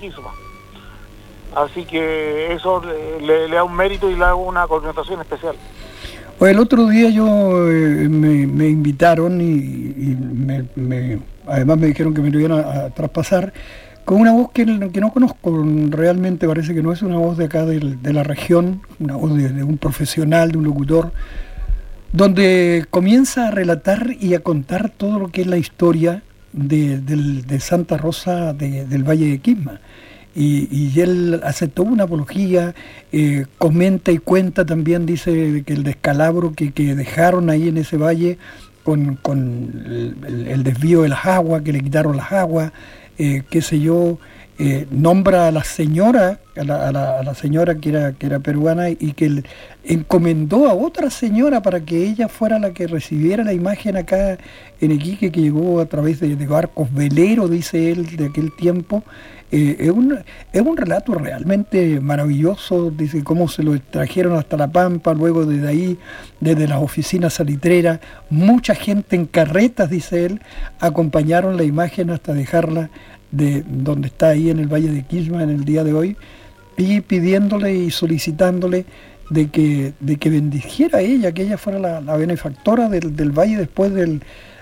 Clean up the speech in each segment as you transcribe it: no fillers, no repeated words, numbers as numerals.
Quisma. Así que eso le da un mérito y le da una connotación especial. Pues el otro día me invitaron y además me dijeron que me lo iban a traspasar con una voz que no conozco, realmente parece que no es una voz de acá de la región, una voz de un profesional, de un locutor, donde comienza a relatar y a contar todo lo que es la historia de Santa Rosa del Valle de Quisma. Y él hace toda una apología, comenta y cuenta también, dice que el descalabro que dejaron ahí en ese valle con el desvío de las aguas, que le quitaron las aguas, qué sé yo, nombra a la señora, a la señora que era peruana y que encomendó a otra señora para que ella fuera la que recibiera la imagen acá en Iquique, que llegó a través de barcos veleros, dice él, de aquel tiempo. Es un relato realmente maravilloso, dice cómo se lo trajeron hasta La Pampa, luego desde ahí, desde las oficinas salitreras, mucha gente en carretas, dice él, acompañaron la imagen hasta dejarla de donde está ahí en el Valle de Quisma en el día de hoy, y pidiéndole y solicitándole de que bendijera a ella, que ella fuera la benefactora del valle después de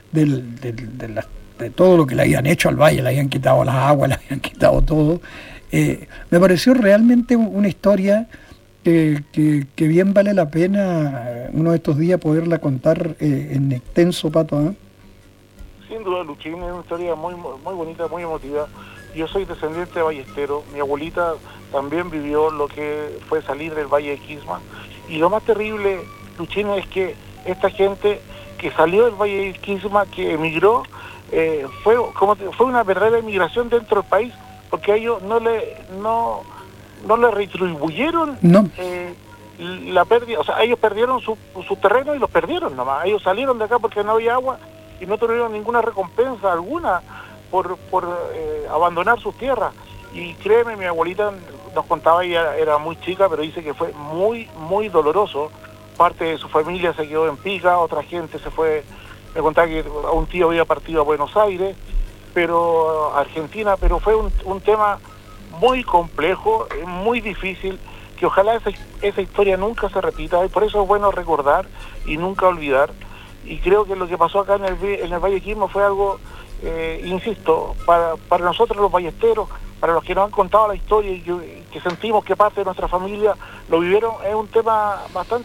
todo lo que le habían hecho al valle, le habían quitado las aguas, le habían quitado todo. Me pareció realmente una historia que bien vale la pena uno de estos días poderla contar en extenso, Pato, ¿eh? Sin duda, Luchín, es una historia muy bonita, muy emotiva. Yo soy descendiente de ballestero, mi abuelita también vivió lo que fue salir del Valle de Quisma, y lo más terrible, Luchín, es que esta gente que salió del Valle de Quisma, que emigró, fue una verdadera emigración dentro del país, porque a ellos no le retribuyeron no. La pérdida, o sea, ellos perdieron su terreno y los perdieron nomás. Ellos salieron de acá porque no había agua y no tuvieron ninguna recompensa alguna por abandonar sus tierras. Y créeme, mi abuelita nos contaba, ella era muy chica, pero dice que fue muy doloroso. Parte de su familia se quedó en Pica, otra gente se fue, me contaba que un tío había partido a Buenos Aires, pero Argentina, pero fue un tema muy complejo, muy difícil, que ojalá esa historia nunca se repita, y por eso es bueno recordar y nunca olvidar. Y creo que lo que pasó acá en el Valle de Quisma fue algo, insisto, para nosotros los ballesteros, para los que nos han contado la historia y que sentimos que parte de nuestra familia lo vivieron, es un tema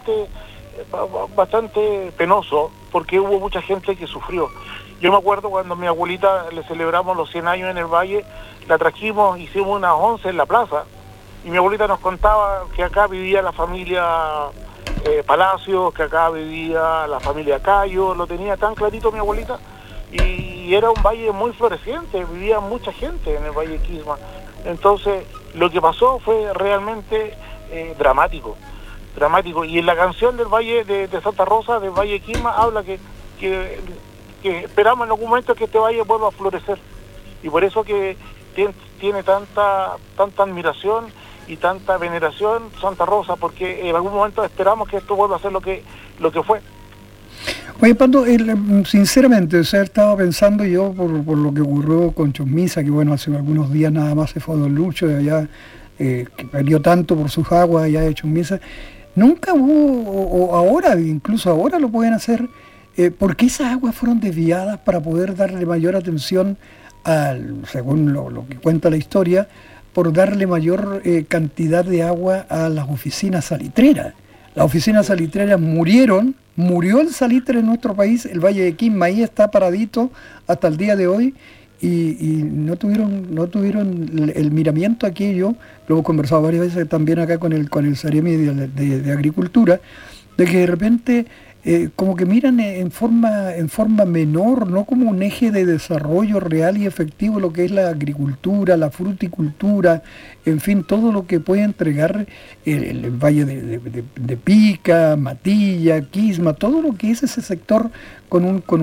bastante penoso, porque hubo mucha gente que sufrió. Yo me acuerdo cuando a mi abuelita le celebramos los 100 años en el Valle, la trajimos, hicimos unas 11 en la plaza, y mi abuelita nos contaba que acá vivía la familia Palacios, que acá vivía la familia Cayo, lo tenía tan clarito mi abuelita, y era un valle muy floreciente, vivía mucha gente en el Valle de Quisma. Entonces, lo que pasó fue realmente dramático, y en la canción del Valle de Santa Rosa, del Valle de Quisma, habla que esperamos en algún momento que este valle vuelva a florecer, y por eso que tiene tanta admiración y tanta veneración Santa Rosa, porque en algún momento esperamos que esto vuelva a ser lo que fue. Oye, Pato, sinceramente, o sea, estaba pensando yo por lo que ocurrió con Chusmisa, que bueno, hace algunos días nada más se fue a Don Lucho, de allá, que perdió tanto por sus aguas allá de Chusmisa. Nunca hubo, o ahora, incluso ahora lo pueden hacer, porque esas aguas fueron desviadas para poder darle mayor atención, según lo que cuenta la historia, por darle mayor cantidad de agua a las oficinas salitreras. Las oficinas salitreras murió el salitre en nuestro país, el Valle de Quisma, ahí está paradito hasta el día de hoy, y no tuvieron el miramiento aquello. Lo hemos conversado varias veces también acá con el Ceremi de Agricultura, de que de repente como que miran en forma menor, no como un eje de desarrollo real y efectivo lo que es la agricultura, la fruticultura, en fin, todo lo que puede entregar el Valle de Pica, Matilla, Quisma, todo lo que es ese sector con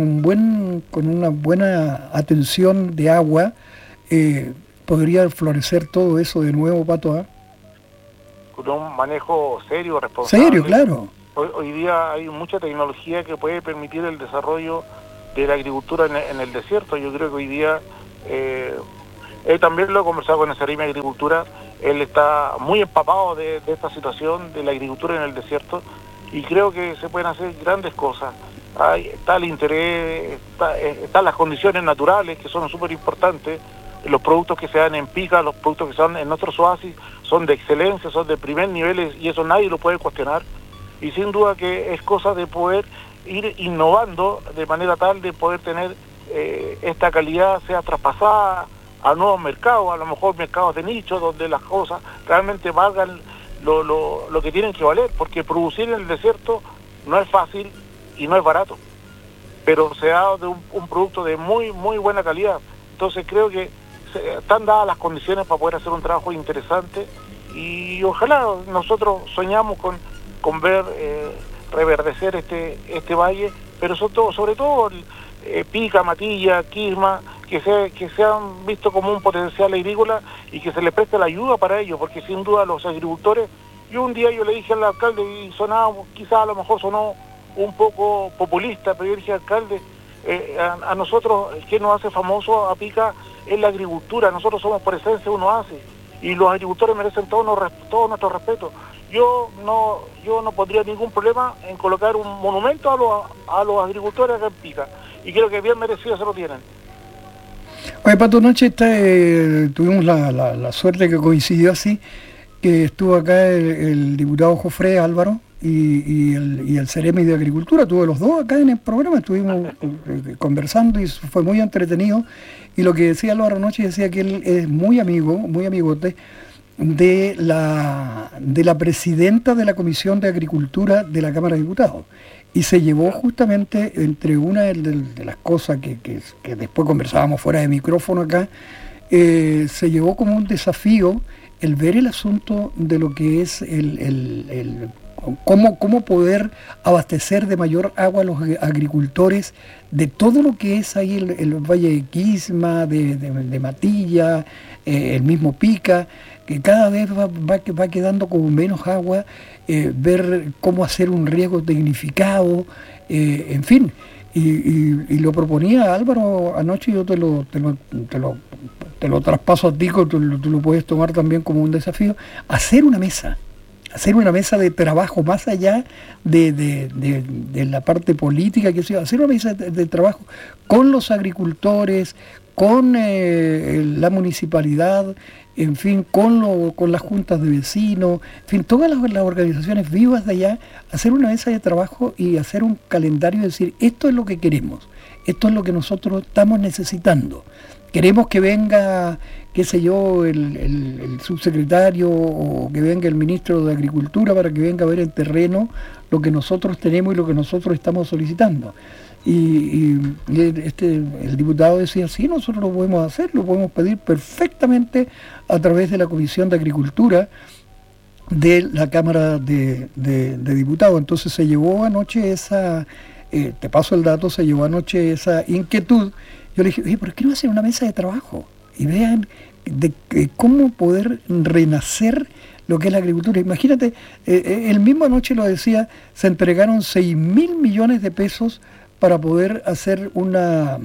una buena atención de agua, podría florecer todo eso de nuevo, Pato, ¿eh? Con un manejo serio, responsable. Serio, claro. Hoy día hay mucha tecnología que puede permitir el desarrollo de la agricultura en el desierto. Yo creo que hoy día También lo he conversado con el Seremi de Agricultura. Él está muy empapado de esta situación de la agricultura en el desierto, y creo que se pueden hacer grandes cosas. Está el interés, están las condiciones naturales, que son súper importantes. Los productos que se dan en Pica, los productos que se dan en nuestros oasis, son de excelencia, son de primer nivel, y eso nadie lo puede cuestionar. Y sin duda que es cosa de poder ir innovando de manera tal de poder tener esta calidad sea traspasada a nuevos mercados, a lo mejor mercados de nicho, donde las cosas realmente valgan lo que tienen que valer, porque producir en el desierto no es fácil y no es barato, pero se da de un producto de muy buena calidad. Entonces creo que están dadas las condiciones para poder hacer un trabajo interesante, y ojalá nosotros soñamos con ver reverdecer este valle, pero sobre todo Pica, Matilla, Quisma, que se han visto como un potencial agrícola y que se les preste la ayuda para ello, porque sin duda los agricultores, un día yo le dije al alcalde, y sonaba, quizás a lo mejor sonó un poco populista, pero yo dije, alcalde, a nosotros, ¿qué nos hace famoso a Pica? Es la agricultura. Nosotros somos por esencia un oasis, y los agricultores merecen todo nuestro respeto. Yo no pondría ningún problema en colocar un monumento a los agricultores acá en Pica, y creo que bien merecido se lo tienen. Oye, Pato, anoche tuvimos la suerte que coincidió así, que estuvo acá el diputado Jofré Álvaro y el Seremi de Agricultura. Tuve los dos acá en el programa, estuvimos conversando y fue muy entretenido. Y lo que decía Álvaro anoche, decía que él es muy amigote de la presidenta de la Comisión de Agricultura de la Cámara de Diputados. Y se llevó justamente, entre una de las cosas que después conversábamos fuera de micrófono acá, se llevó como un desafío el ver el asunto de lo que es cómo poder abastecer de mayor agua a los agricultores de todo lo que es ahí el Valle de Quisma, de Matilla, el mismo Pica, que cada vez va quedando como menos agua, ver cómo hacer un riego tecnificado, en fin. Y lo proponía Álvaro anoche, y yo te lo traspaso a ti, tú lo puedes tomar también como un desafío, hacer una mesa de trabajo más allá de la parte política, hacer una mesa de trabajo con los agricultores, con la municipalidad, en fin, con las juntas de vecinos, en fin, todas las organizaciones vivas de allá, hacer una mesa de trabajo y hacer un calendario y decir, esto es lo que queremos, esto es lo que nosotros estamos necesitando. Queremos que venga, qué sé yo, el subsecretario, o que venga el ministro de Agricultura para que venga a ver en terreno lo que nosotros tenemos y lo que nosotros estamos solicitando. Y el diputado decía, sí, nosotros lo podemos hacer, lo podemos pedir perfectamente a través de la Comisión de Agricultura de la Cámara de Diputados. Entonces se llevó anoche te paso el dato, se llevó anoche esa inquietud. Yo le dije, oye, ¿por qué no hacen una mesa de trabajo? Y vean de cómo poder renacer lo que es la agricultura. Imagínate, el mismo anoche lo decía, se entregaron 6.000 millones de pesos para poder hacer una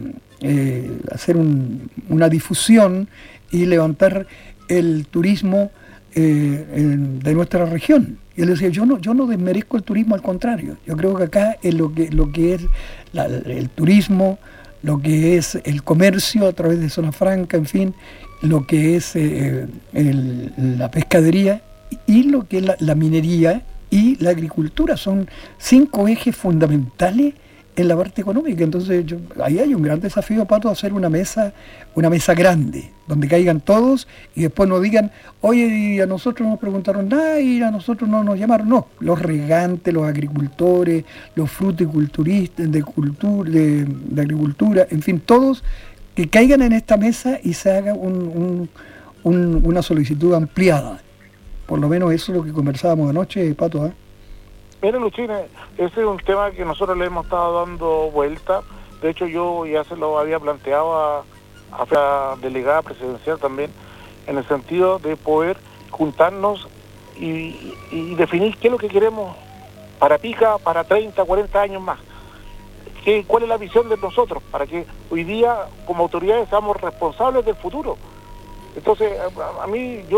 difusión y levantar el turismo de nuestra región. Y él decía, yo no desmerezco el turismo, al contrario. Yo creo que acá es lo que es el turismo, lo que es el comercio a través de Zona Franca, en fin, lo que es la pescadería y lo que es la minería y la agricultura. Son 5 ejes fundamentales en la parte económica. Entonces ahí hay un gran desafío, Pato, hacer una mesa grande, donde caigan todos y después no digan, oye, y a nosotros no nos preguntaron nada y a nosotros no nos llamaron. No, los regantes, los agricultores, los fruticulturistas de agricultura, en fin, todos que caigan en esta mesa y se haga una solicitud ampliada. Por lo menos eso es lo que conversábamos anoche, Pato, ¿eh? Mira, Luchín, ese es un tema que nosotros le hemos estado dando vuelta. De hecho, yo ya se lo había planteado a la delegada presidencial también, en el sentido de poder juntarnos y definir qué es lo que queremos para Pica, para 30, 40 años más. ¿Cuál es la visión de nosotros? Para que hoy día, como autoridades, seamos responsables del futuro. Entonces, a mí, yo